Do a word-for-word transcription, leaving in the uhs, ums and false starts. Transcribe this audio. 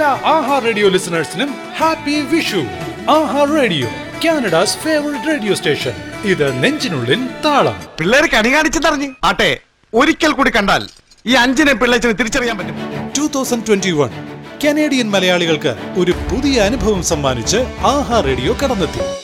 എല്ലാ ആഹാ radio ലിസണേഴ്സിനും happy Vishu. ആഹാ radio, Canada's favourite radio station. ഇത് നെഞ്ചിനുള്ളിൽ താളം. പിള്ളേർ കണി കാണിച്ചെന്നറിഞ്ഞ് ആട്ടെ, ഒരിക്കൽ കൂടി കണ്ടാൽ ഈ അഞ്ചിനെ പിള്ളേച്ചിന് തിരിച്ചറിയാൻ പറ്റും. Two thousand twenty one Canadian മലയാളികൾക്ക് ഒരു പുതിയ അനുഭവം സമ്മാനിച്ച് ആഹാ റേഡിയോ കടന്നെത്തി.